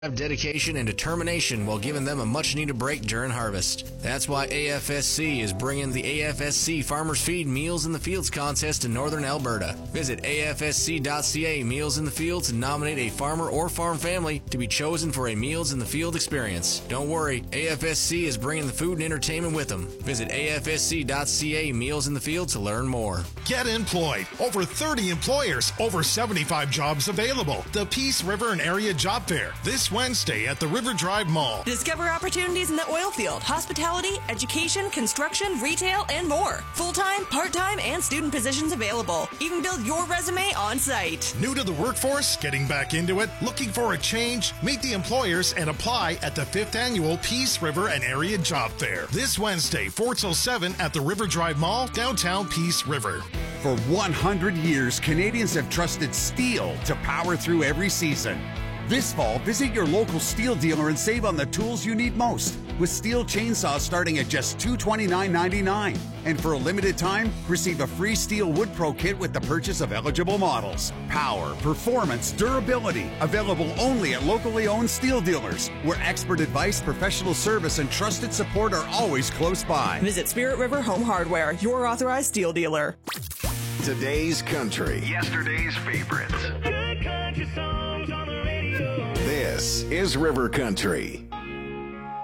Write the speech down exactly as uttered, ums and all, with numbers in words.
Have dedication and determination while giving them a much-needed break during harvest. That's why A F S C is bringing the A F S C Farmers Feed Meals in the Fields contest to Northern Alberta. Visit A F S C dot C A Meals in the Fields and nominate a farmer or farm family to be chosen for a Meals in the Field experience. Don't worry, A F S C is bringing the food and entertainment with them. Visit A F S C dot C A Meals in the Field to learn more. Get employed. Over thirty employers, over seventy-five jobs available. The Peace River and Area Job Fair this Wednesday at the River Drive Mall. Discover opportunities in the oil field, hospitality, education, construction, retail, and more. Full-time, part-time, and student positions available. Even build your resume on site. New to the workforce? Getting back into it? Looking for a change? Meet the employers and apply at the fifth Annual Peace River and Area Job Fair. This Wednesday, four till seven at the River Drive Mall, downtown Peace River. For one hundred years, Canadians have trusted steel to power through every season. This fall, visit your local steel dealer and save on the tools you need most, with steel chainsaws starting at just two hundred twenty-nine dollars and ninety-nine cents. And for a limited time, receive a free Steel Wood Pro kit with the purchase of eligible models. Power, performance, durability, available only at locally owned steel dealers, where expert advice, professional service, and trusted support are always close by. Visit Spirit River Home Hardware, your authorized steel dealer. Today's country. Yesterday's favorites. Good country songs on the radio. This is River Country.